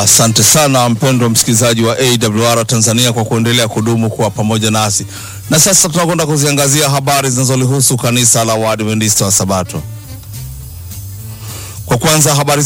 Asante sana mpendwa msikilizaji wa AWR Tanzania kwa kuendelea kudumu kwa pamoja nasi. Na sasa tunakwenda kuziangazia habari zinazolihusu kanisa la Waadventista wa Sabato. Kwa kwanza habari